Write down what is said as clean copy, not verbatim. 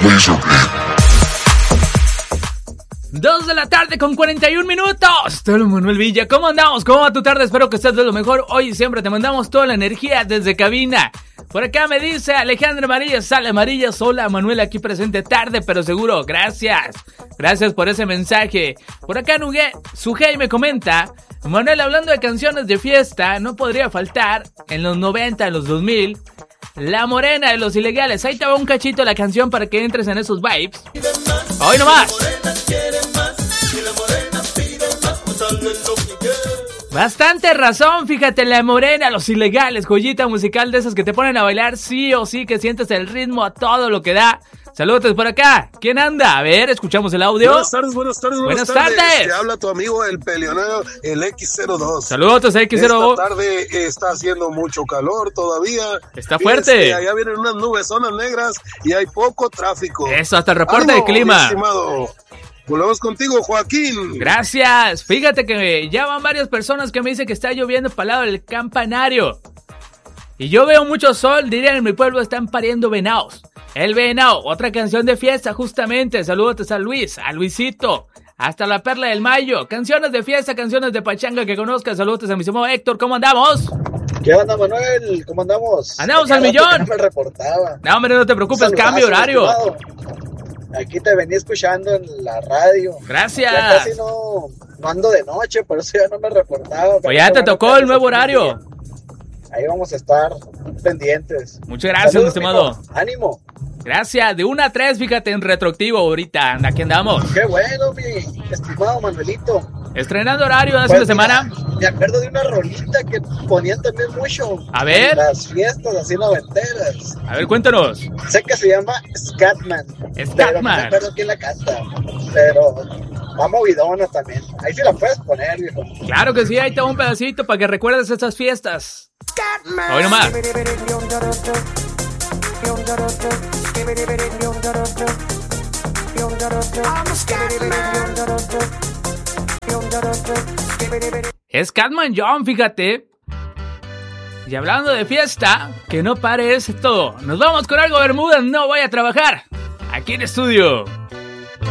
2 de la tarde con 41 minutos. Te hablo, Manuel Villa. ¿Cómo andamos? ¿Cómo va tu tarde? Espero que estés de lo mejor. Hoy y siempre te mandamos toda la energía desde cabina. Por acá me dice Alejandra Amarillas, sale Amarillas. Hola, Manuel, aquí presente tarde, pero seguro. Gracias. Gracias por ese mensaje. Por acá Sujei me comenta: Manuel, hablando de canciones de fiesta, no podría faltar en los 90, en los 2000, La Morena de Los Ilegales. Ahí te va un cachito la canción para que entres en esos vibes. Hoy nomás. Bastante razón, fíjate, La Morena, Los Ilegales, joyita musical de esas que te ponen a bailar sí o sí, que sientes el ritmo a todo lo que da. Saludos por acá. ¿Quién anda? A ver, escuchamos el audio. Buenas tardes. Te habla tu amigo el peleonero, el X02. Saludos, X02. Esta tarde está haciendo mucho calor todavía. Está fuerte. Allá vienen unas nubes, zonas negras y hay poco tráfico. Eso, hasta el reporte de clima. Estimado. Volvemos contigo, Joaquín. Gracias. Fíjate que ya van varias personas que me dicen que está lloviendo para el lado del campanario. Y yo veo mucho sol, dirían en mi pueblo, están pariendo venados. El venado, otra canción de fiesta justamente. Saludos a Luis, a Luisito, hasta la Perla del Mayo. Canciones de fiesta, canciones de pachanga que conozcas. Saludos a mi estimado Héctor, ¿cómo andamos? ¿Qué onda, Manuel? ¿Cómo andamos? Andamos al millón. No me reportaba. No, hombre, no te preocupes, cambio horario. Aquí te venía escuchando en la radio. Gracias. Ya casi no ando de noche, por eso ya no me reportaba. Pues ya te tocó el nuevo horario. Ahí vamos a estar pendientes. Muchas gracias, mi estimado. Mijo. Ánimo. Gracias, de 1 a 3, fíjate, en retroactivo ahorita. Aquí andamos. Qué bueno, mi estimado Manuelito. Estrenando horario hace una semana. Me acuerdo de una rolita que ponían también mucho. A ver. En las fiestas así noventeras. A ver, cuéntanos. Sé que se llama Scatman. Pero no me acuerdo quién la canta. Pero va movidona también. Ahí sí la puedes poner, viejo. Claro que sí, ahí te va un pedacito para que recuerdes estas fiestas. Hoy nomás. Es Catman John, fíjate. Y hablando de fiesta, que no pare esto. Nos vamos con algo Bermuda, no voy a trabajar. Aquí en estudio.